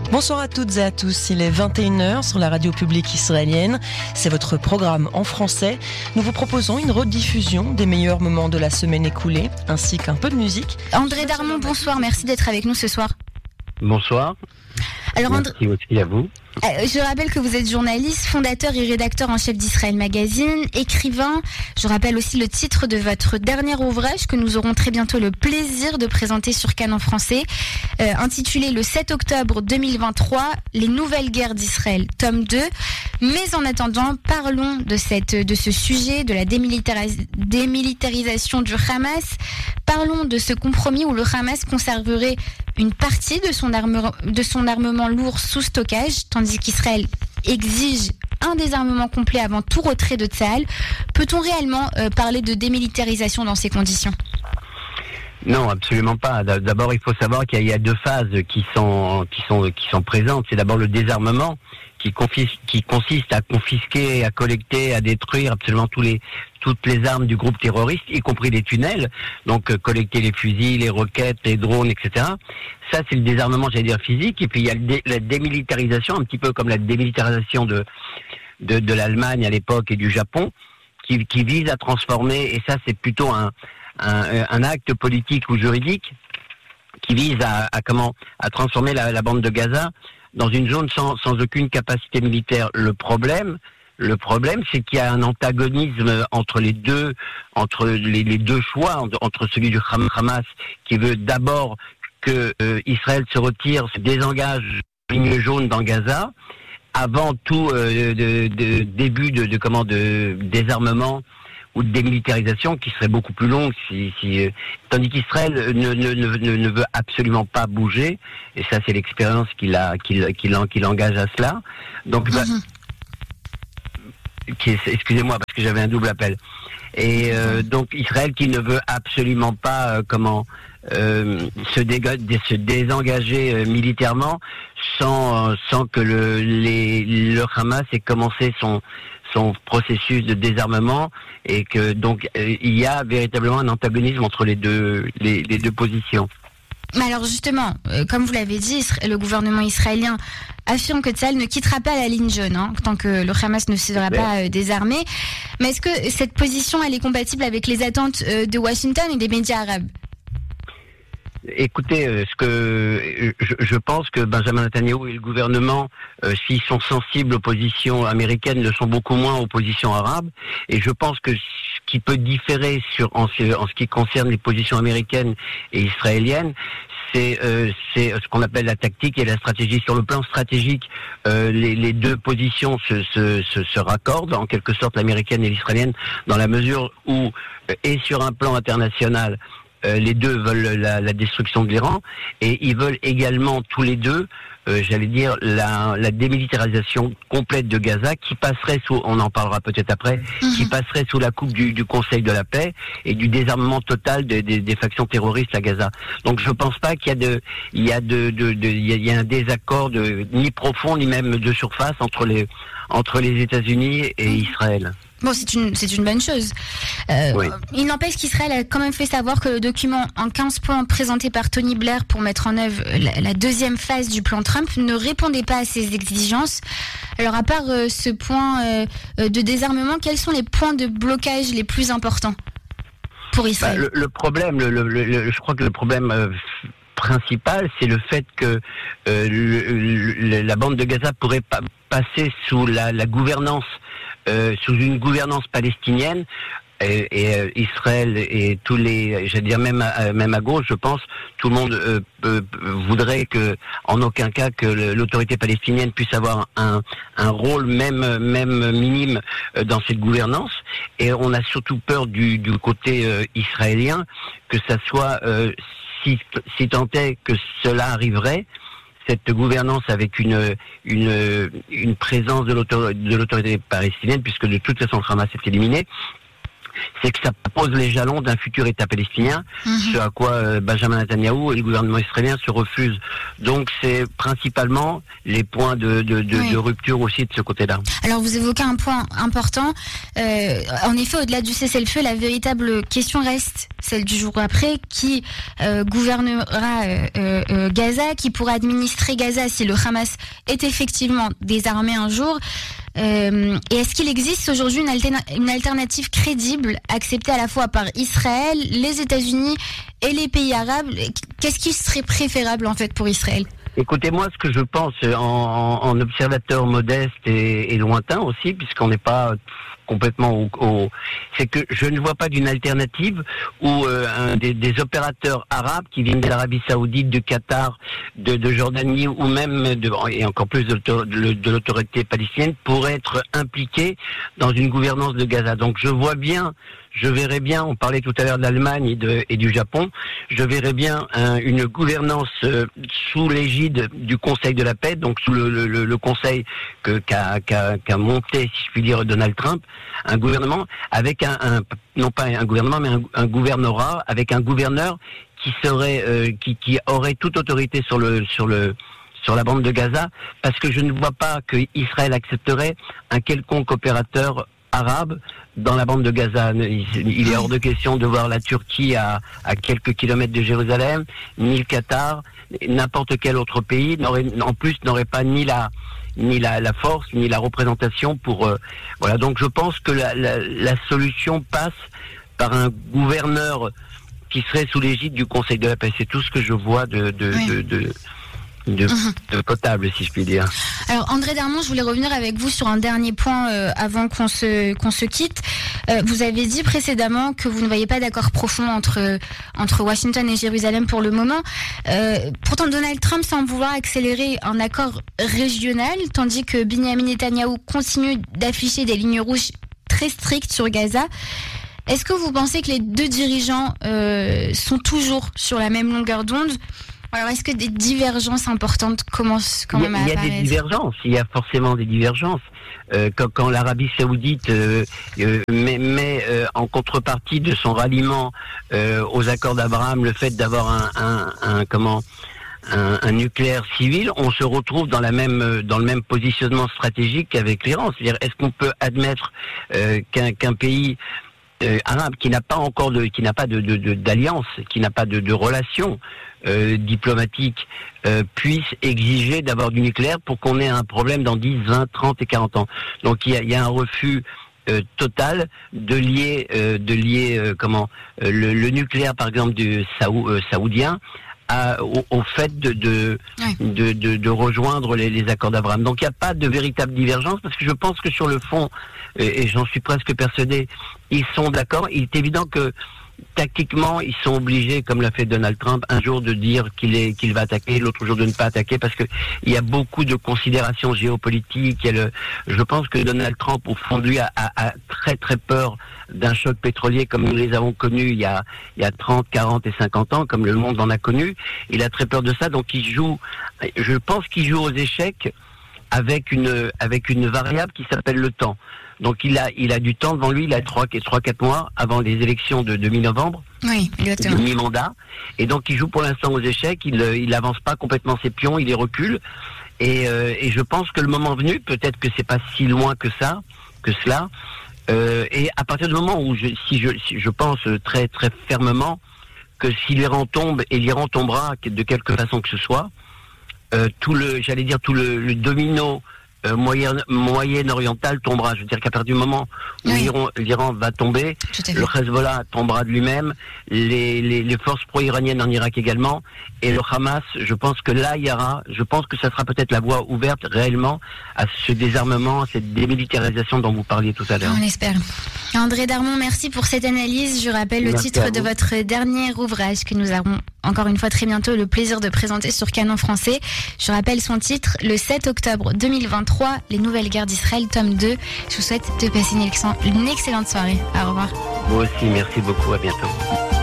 Bonsoir à toutes et à tous, il est 21h sur la radio publique israélienne. C'est votre programme en français. Nous vous proposons une rediffusion des meilleurs moments de la semaine écoulée, ainsi qu'un peu de musique. André Darmon, bonsoir, merci d'être avec nous ce soir. Bonsoir. Alors, merci aussi à vous. Je rappelle que vous êtes journaliste, fondateur et rédacteur en chef d'Israël Magazine, écrivain. Je rappelle aussi le titre de votre dernier ouvrage que nous aurons très bientôt le plaisir de présenter sur Cannes en français, intitulé le 7 octobre 2023, Les nouvelles guerres d'Israël, tome 2. Mais en attendant, parlons de ce sujet, de la démilitarisation du Hamas. Parlons de ce compromis où le Hamas conserverait une partie de son armement lourd sous stockage, tandis qu'Israël exige un désarmement complet avant tout retrait de Tsahal. Peut-on réellement parler de démilitarisation dans ces conditions ? Non, absolument pas. D'abord, il faut savoir qu'il y a deux phases qui sont présentes. C'est d'abord le désarmement qui consiste à confisquer, à collecter, à détruire absolument toutes les armes du groupe terroriste, y compris les tunnels, donc collecter les fusils, les roquettes, les drones, etc. Ça, c'est le désarmement, j'allais dire, physique. Et puis, il y a la démilitarisation, un petit peu comme la démilitarisation de l'Allemagne à l'époque et du Japon, qui vise à transformer, et ça, c'est plutôt un acte politique ou juridique, qui vise à transformer la bande de Gaza dans une zone sans aucune capacité militaire. Le problème, c'est qu'il y a un antagonisme entre les deux choix, entre celui du Hamas qui veut d'abord que Israël se retire, se désengage de la ligne jaune dans Gaza, avant tout début de désarmement ou de démilitarisation qui serait beaucoup plus longue tandis qu'Israël ne veut absolument pas bouger, et ça c'est l'expérience qui l'engage à cela. Donc excusez-moi parce que j'avais un double appel. Et donc Israël qui ne veut absolument pas se désengager militairement sans que le Hamas ait commencé son processus de désarmement, et que donc il y a véritablement un antagonisme entre les deux positions. Mais alors justement, comme vous l'avez dit, le gouvernement israélien affirme que Tsahal ne quittera pas la ligne jaune, tant que le Hamas ne sera pas désarmé. Mais est-ce que cette position elle est compatible avec les attentes de Washington et des médias arabes ? Écoutez, je pense que Benjamin Netanyahou et le gouvernement, s'ils sont sensibles aux positions américaines, le sont beaucoup moins aux positions arabes. Et je pense que ce qui peut différer en ce qui concerne les positions américaines et israéliennes, c'est ce qu'on appelle la tactique et la stratégie. Sur le plan stratégique, les deux positions se raccordent, en quelque sorte l'américaine et l'israélienne, dans la mesure où, et sur un plan international, les deux veulent la destruction de l'Iran, et ils veulent également tous les deux, la démilitarisation complète de Gaza, qui passerait on en parlera peut-être après, qui passerait sous la coupe du Conseil de la paix et du désarmement total des factions terroristes à Gaza. Donc je pense pas qu'il y a un désaccord ni profond ni même de surface entre les États-Unis et Israël. Bon, c'est une bonne chose. Oui. Il n'empêche qu'Israël a quand même fait savoir que le document en 15 points présenté par Tony Blair pour mettre en œuvre la deuxième phase du plan Trump ne répondait pas à ses exigences. Alors à part ce point de désarmement, quels sont les points de blocage les plus importants pour Israël ? Le problème, je crois que le problème principal, c'est le fait que la bande de Gaza pourrait passer sous la gouvernance, sous une gouvernance palestinienne, et Israël et tous les, j'allais dire même à gauche, je pense, tout le monde voudrait que, en aucun cas, que l'autorité palestinienne puisse avoir un rôle même minime dans cette gouvernance. Et on a surtout peur du côté israélien que ça soit si tant est que cela arriverait, cette gouvernance avec une présence de l'autorité palestinienne, puisque de toute façon le Hamas est éliminé, c'est que ça pose les jalons d'un futur État palestinien, ce à quoi Benjamin Netanyahou et le gouvernement israélien se refusent Donc c'est principalement les points de rupture aussi de ce côté-là. Alors vous évoquez un point important. En effet, au-delà du cessez-le-feu, la véritable question reste celle du jour après. Qui gouvernera Gaza, qui pourra administrer Gaza si le Hamas est effectivement désarmé un jour. Et est-ce qu'il existe aujourd'hui une alternative crédible, acceptée à la fois par Israël, les États-Unis et les pays arabes? Qu'est-ce qui serait préférable en fait pour Israël? Écoutez, moi, ce que je pense en observateur modeste et lointain aussi, puisqu'on n'est pas complètement c'est que je ne vois pas d'une alternative où des opérateurs arabes qui viennent de l'Arabie Saoudite, du Qatar, de Jordanie ou même et encore plus de l'autorité palestinienne pourraient être impliqués dans une gouvernance de Gaza. Donc je verrais bien, on parlait tout à l'heure de l'Allemagne et du Japon, je verrais bien une gouvernance sous l'égide du Conseil de la paix, donc sous le conseil qu'a monté, si je puis dire, Donald Trump, un gouvernement avec non pas un gouvernement, mais un gouvernorat avec un gouverneur qui serait qui aurait toute autorité sur la bande de Gaza, parce que je ne vois pas que Israël accepterait un quelconque opérateur arabe dans la bande de Gaza. Il est hors de question de voir la Turquie à quelques kilomètres de Jérusalem, ni le Qatar, n'importe quel autre pays n'aurait pas ni la force, ni la représentation pour voilà. Donc je pense que la solution passe par un gouverneur qui serait sous l'égide du Conseil de la paix. C'est tout ce que je vois de potable, si je puis dire. Alors André Darmon, je voulais revenir avec vous sur un dernier point avant qu'on se quitte. Vous avez dit précédemment que vous ne voyez pas d'accord profond entre Washington et Jérusalem pour le moment. Pourtant Donald Trump semble vouloir accélérer un accord régional, tandis que Benjamin Netanyahou continue d'afficher des lignes rouges très strictes sur Gaza. Est-ce que vous pensez que les deux dirigeants sont toujours sur la même longueur d'onde ? Alors, est-ce que des divergences importantes commencent quand même à apparaître ? Il y a forcément des divergences. Quand l'Arabie Saoudite met en contrepartie de son ralliement aux accords d'Abraham le fait d'avoir un nucléaire civil, on se retrouve dans le même positionnement stratégique qu'avec l'Iran. C'est-à-dire, est-ce qu'on peut admettre qu'un pays arabe qui n'a pas d'alliance, qui n'a pas de relation diplomatique puisse exiger d'avoir du nucléaire pour qu'on ait un problème dans 10, 20, 30 et 40 ans. Donc il y a un refus total de lier le nucléaire par exemple du saoudien au fait de rejoindre les accords d'Abraham. Donc il n'y a pas de véritable divergence, parce que je pense que sur le fond, et j'en suis presque persuadé, ils sont d'accord. Il est évident que tactiquement, ils sont obligés, comme l'a fait Donald Trump, un jour de dire qu'il va attaquer, l'autre jour de ne pas attaquer, parce que il y a beaucoup de considérations géopolitiques. Je pense que Donald Trump, au fond de lui, a très très peur d'un choc pétrolier comme nous les avons connus il y a 30, 40 et 50 ans, comme le monde en a connu. Il a très peur de ça, donc je pense qu'il joue aux échecs avec une variable qui s'appelle le temps. Donc il a du temps devant lui, il a 3-4 mois avant les élections de mi-novembre, oui, exactement, de mi-mandat, et donc il joue pour l'instant aux échecs, il avance pas complètement ses pions, il les recule, et je pense que le moment venu, peut-être que c'est pas si loin que cela, et à partir du moment où je pense très très fermement que si l'Iran tombe, et l'Iran tombera de quelque façon que ce soit, tout le domino moyen-oriental tombera. Je veux dire qu'à partir du moment où l'Iran va tomber, le Hezbollah tombera de lui-même, les forces pro-iraniennes en Irak également, et le Hamas, je pense que ça sera peut-être la voie ouverte réellement à ce désarmement, à cette démilitarisation dont vous parliez tout à l'heure. On espère. André Darmon, merci pour cette analyse. Je rappelle le titre de votre dernier ouvrage que nous aurons encore une fois très bientôt le plaisir de présenter sur Canon Français. Je rappelle son titre, le 7 octobre 2023, Les Nouvelles Guerres d'Israël, tome 2. Je vous souhaite de passer une excellente soirée. Au revoir. Moi aussi, merci beaucoup, à bientôt.